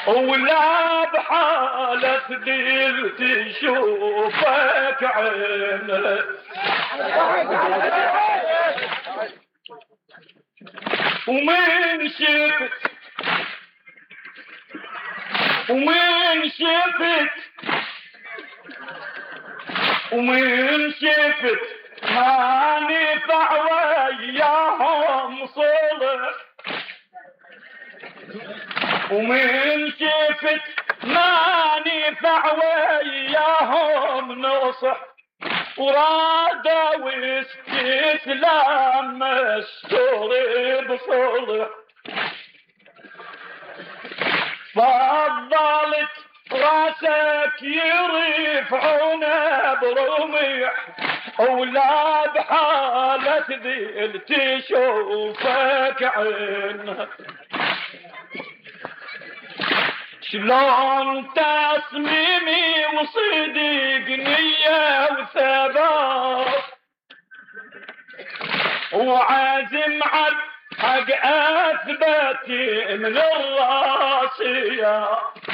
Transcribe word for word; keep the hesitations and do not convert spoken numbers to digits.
ولا بحالة ذيل تشوفك عينه ومن شفت ومن شفت ومن شفت ما نفع وياهم صلح ومن شفت ما نفع وياهم نصح ورادوا استسلام مستور بصلح فضلت راسك يرفعون برميح ولا بحالة ذيل تشوفك عينها شلون تصميمي وصدق نية وثبات وعازم عد حق اثبت من الراسية